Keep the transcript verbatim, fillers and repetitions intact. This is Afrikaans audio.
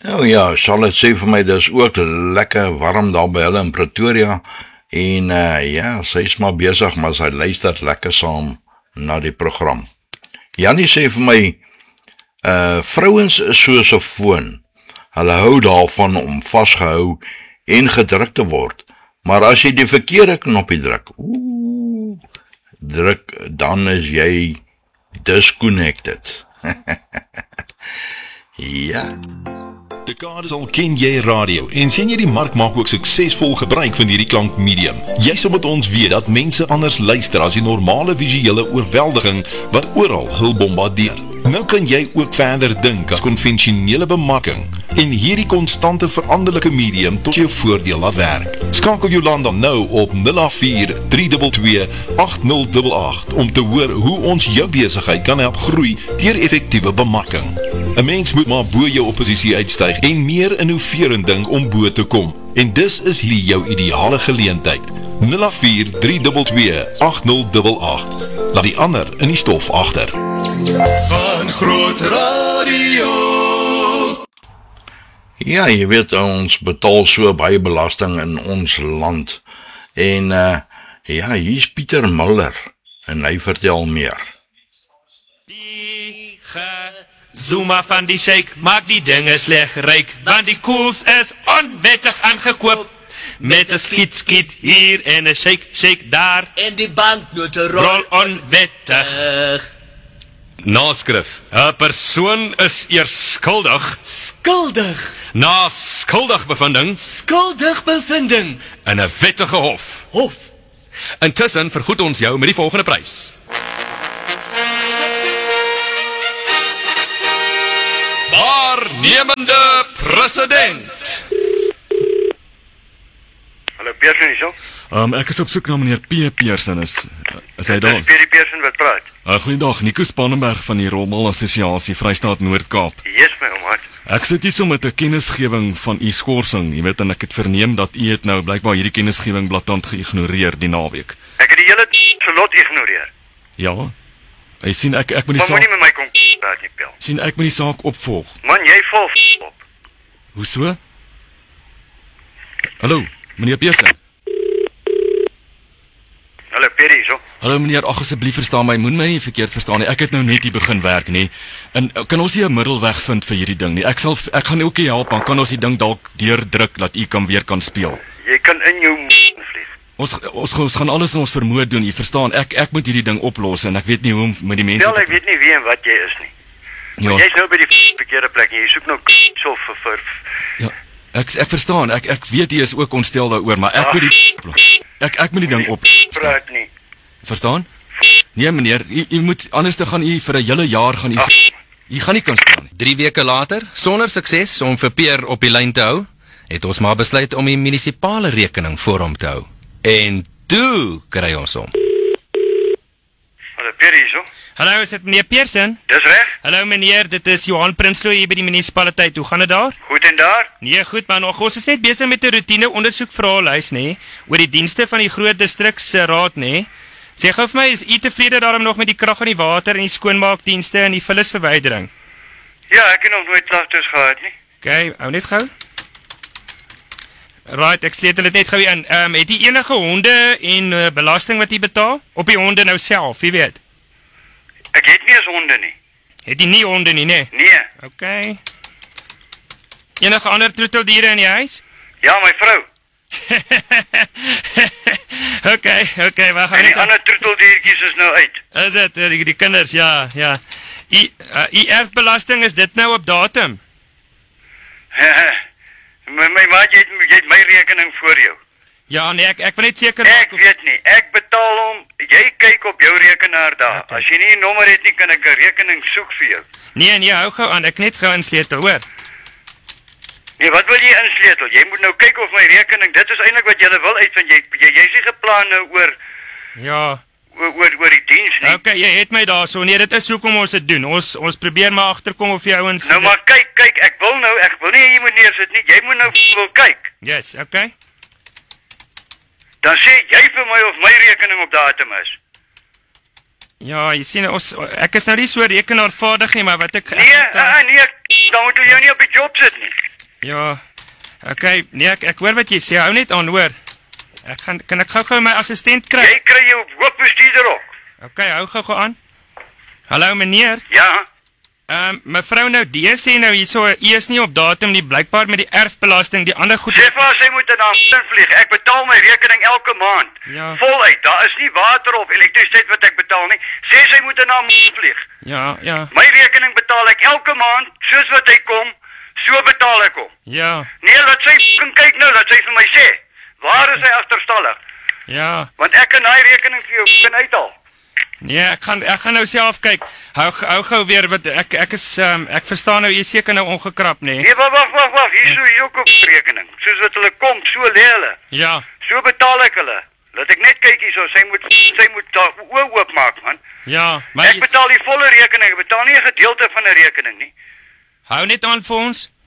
Nou ja, Charlotte sê vir my, dis ook lekker warm daar by hulle in Pretoria, en uh, ja, sy is maar besig, maar sy luister lekker saam na die program. Jannie sê vir my, uh, vrouens is soos 'n foon, hulle hou daarvan om vasgehou en gedruk te word, maar as jy die verkeerde knoppie druk, oeh, druk, dan is jy disconnected. Ja. Dekades al ken jy radio en sien jy die mark maak ook suksesvol gebruik van hierdie klankmedium. Jy sal met ons weet dat mense anders luister as die normale visuele oorweldiging wat oral hul bombardeer. Nou kan jy ook verder dink as konvensionele bemarking en hierdie konstante veranderlike medium tot jou voordeel laat werk. Skakel Jolanda nou op nul vier drie twee twee agt nul agt agt om te hoor hoe ons jou besigheid kan help groei deur effektiewe bemarking. 'n Mens moet maar bo jou oppositie uitstyg en meer innoverend dink om bo te kom. En dis is hier jou ideale geleentheid. nul vier drie twee twee agt nul agt agt. Laat die ander in die stof agter. Van Groot Radio. Ja, jy weet, ons betaal so baie belasting in ons land. En uh, ja, hier is Pieter Muller en hy vertel meer. Die Zuma van die shake maak die dinge sleg ryk, want die koels is onwettig aangekoop. Met 'n skiet skiet hier en 'n shake shake daar. En die banknote rol, rol onwettig. Naskrif. 'n Persoon is eers skuldig. Skuldig. Na skuldig bevinding. Skuldig bevinding. In 'n wettige hof. Hof. Intussen vergoed ons jou met die volgende prys. Waarnemende president. Hallo, Pearson hier so? Um, ek is op soek na meneer P. Pearson, is, is hy daar? Dis P. Pearson wat praat. Uh, goeiedag, Nico Spannenberg van die Rommel Assosiasie Vrystaat Noord-Kaap. Yes, my omaat. Ek sit hier so met 'n kennisgewing van u skorsing, jy weet, en ek het verneem dat u het nou blykbaar hierdie kennisgewing blaatant geïgnoreer die naweek. Ek het die hele gelot ignoreer. Ja? Hy sien ek ek moet die saak... Maar moenie met my kom praat nie, Pel. Sien ek moet die saak opvolg. Man, jy val op. Hoe so? Hallo, meneer Pearson. Hallo, Perry, so. Hallo meneer, ag asseblief verstaan my, moen my nie verkeerd verstaan nie. Ek het nou net hier begin werk nie. En kan ons nie 'n middelweg vind vir hierdie ding nie? Ek sal ek gaan ook nie help, dan kan ons die ding dalk deurdruk dat u kan weer kan speel. Jy kan in jou vlieg. Ons ons ons gaan alles in ons vermoë doen, jy verstaan. Ek ek moet hierdie ding oplos en ek weet nie hoe om met die mense. Wel, ek weet nie wie en wat jy is nie. Ja. Jy's nou by die verkeerde plek en jy soek nou so vir vir Ja. Ek ek verstaan. Ek ek weet jy is ook ontstel daaroor, maar ek Ach, moet die ek ek moet die ding op. Praat nie. Verstaan? Nee meneer, u, u moet anders te gaan u vir 'n hele jaar gaan u u gaan nie kan staan nie. Drie weke later, sonder sukses om vir Peer op die lyn te hou, het ons maar besluit om die munisipale rekening voor hom te hou. En toe kry ons hom. Hallo Peer hier so. Hallo, is dit meneer Pearson? Dis reg? Hallo meneer, dit is Johan Prinsloo hier by die munisipaliteit. Hoe gaan dit daar? Goed en daar? Nee, goed man. Nog ons is net besig met 'n roetine ondersoek vraelys, nê, oor die dienste van die groot distriksraad, nê. Sê gou vir my, is u tevrede daarom nog met die krag en die water en die skoonmaakdienste en die vullisverwydering? Ja, ek het nog nooit klagtes gehad nie. Okay, hou net gou. Right, ek sleutel dit net gou in. Ehm um, het u enige honde en uh, belasting wat u betaal op die honde nou self, jy weet? Ek het nie eens honde nie. Het jy nie honde nie, nee? Nee. Okay. Enige ander troeteldiere in die huis? Ja, my vrou. okay, okay, wag. En die ander troeteldiertjies is nou uit. Is dit die, die kinders? Ja, ja. U uh, u erfbelasting, is dit nou op datum? my my maat, jy het, jy het my rekening voor jou. Ja, nee, ek ek wil net seker Ek of... weet nie. Ek betaal hom. Jy kyk op jou rekenaar daar. Okay. As jy nie 'n nommer het nie, kan ek 'n rekening soek vir jou. Nee, nee, hou gou aan. Ek net gou insleutel, hoor. Nee, wat wil jy insleutel? Jy moet nou kyk of my rekening, dit is eintlik wat jy wil uitvind. Jy jy jy's nie geplan nou oor Ja. oor oor, oor die diens nie. Okay, jy het my daarso. Nee, dit is hoekom ons dit doen. Ons ons probeer maar agterkom of jy ouens Nou maar kyk, kyk, ek wil nou, ek wil nie jy moet neersit nie. Jy moet nou wil kyk. Yes, okay. Dan sê jy vir my of my rekening op datum is. Ja, jy sien ons ek is nou nie so rekenaarvaardig nie, maar wat ek Nee, ek, uh, nee, ek, dan moet jy jou nie op die job sit nie. Ja. Okay, nee, ek ek hoor wat jy sê. Hou net aan, hoor. Ek gaan kan ek gou-gou my assistent kry? Jy kry jou hoofbestuurder ook. Okay, hou gou-gou aan. Hallo meneer. Ja. Ehm um, mevrou nou D sê nou hierso, u is nie op datum nie, blykbaar met die erfbelasting, die ander goed. Sê vir haar sy moet na Hamilton vlieg. Ek betaal my rekening elke maand. Ja. Voluit. Daar is nie water of elektrisiteit wat ek betaal nie. Sê sy moet na Hamilton vlieg. Ja, ja. My rekening betaal ek elke maand soos wat hy kom, so betaal ek hom. Ja. Nee, laat sy kan kyk nou, laat sy vir my sê. Waar is hy agterstallig? Ja. Want ek kan daai rekening vir jou kan uithaal. Nee, ek gaan ek gaan nou self kyk. Hou hou gou weer wat ek ek is um, ek verstaan nou jy seker nou ongekrap, nê? Nee? Nee, wag wag wag wag, hier so hier ook op rekening. Soos wat hulle kom, so lê hulle. Ja. So betaal ek hulle. Laat ek net kyk hierso, sy moet sy moet daar oop oop maak, man. Ja, maar ek betaal die volle rekening, ek betaal nie 'n gedeelte van 'n rekening nie. Hou net aan vir ons.